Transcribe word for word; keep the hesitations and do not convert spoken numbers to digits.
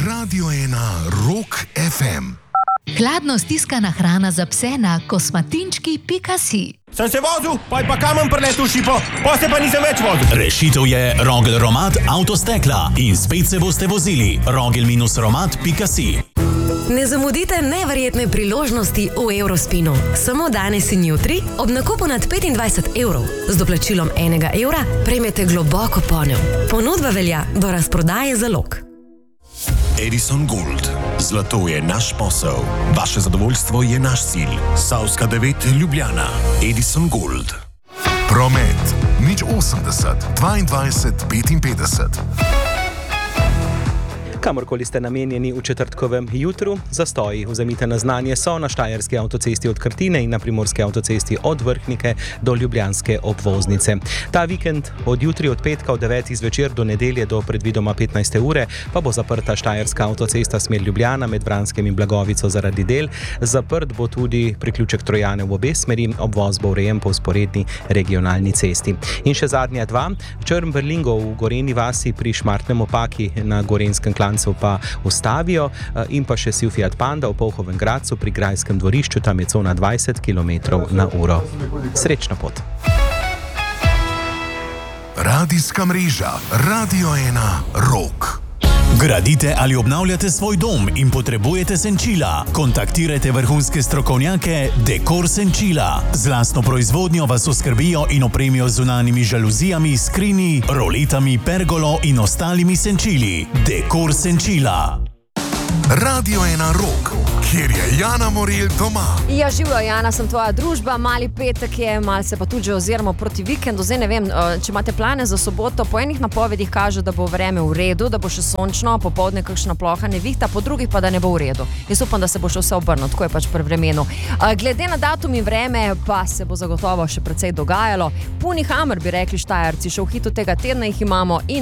Radio ena Rock ef em. Hladno stiskana hrana za pse na kosmatinčki pika si. Sem se vozil, pa je pa kamen preletel šipo, pa se pa nisem več vozil. Rešitev je Rogel Romat Avtostekla in spet se boste vozili. rogel romat pika si. Ne zamudite neverjetne priložnosti v Eurospinu. Samo danes in jutri ob nakupu nad petindvajset evrov z doplačilom enega evra prejmete globoko ponev. Ponudba velja do razprodaje zalog. Edison Gold. Zlato je naš posel. Vaše zadovoljstvo je naš cilj. Savska devet Ljubljana. Edison Gold. Promet. Nič osemdeset, dvaindvajset, petinpetdeset. Kamorkoli ste namenjeni v četrtkovem jutru, zastoji, vzemite na znanje, so na štajerski avtocesti od Krtine in na primorski avtocesti od Vrhnike do ljubljanske obvoznice. Ta vikend od jutri od petka od devetih zvečer do nedelje do predvidoma petnajste ure pa bo zaprta štajerska avtocesta smer Ljubljana med Vranskem in Blagovico zaradi del. Zaprt bo tudi priključek Trojane v obe smeri, obvoz bo urejen po vzporedni regionalni cesti. In še zadnja dva, Črn Berlingo v Gorenji vasi pri Šmartnem opaki na Gorenskem klancu pa ustavijo in pa še Siv Fiat Panda v Polhovem Gradcu pri Grajskem dvorišču, tam je cona dvajset kilometrov na uro. Srečno pot. Radijska mreža Radio ena Rock. Gradite ali obnavljate svoj dom in potrebujete senčila? Kontaktirajte vrhunske strokovnjake Dekor Senčila. Z lastno proizvodnjo vas oskrbijo in opremijo z zunanjimi žaluzijami, skrini, roletami, pergolo in ostalimi senčili. Dekor Senčila. Radio ena Rock, kjer je Jana Morel doma. Ja, živijo, Jana, sem tvoja družba, mali petek je, malo se pa tudi že oziramo proti vikendu. Zdaj ne vem, če imate plane za soboto, po enih napovedih kaže, da bo vreme v redu, da bo še sončno, popoldne kakšna ploha nevihta, po drugih pa da ne bo v redu. Jaz upam, da se bo še vse obrnilo, tako je pač pri vremenu. Glede na datum in vreme pa se bo zagotovo še precej dogajalo. Puni hammer, bi rekli Štajerci, še v hitu tega tedna jih imamo in